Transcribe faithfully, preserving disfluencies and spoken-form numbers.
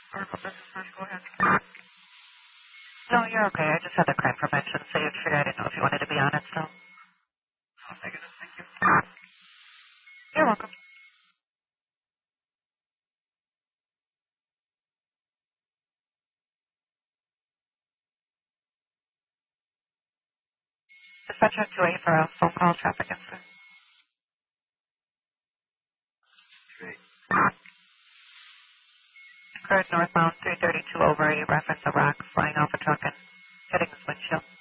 Oracle Business First, go ahead. No, you're okay. I just had the crime prevention saved for you. I didn't know if you wanted to be on it still. Oh, negative, thank you. You're welcome. Dispatcher two eight for a phone call traffic incident. Great. Occurred northbound three thirty-two over a reference a rock flying off a truck and hitting his windshield.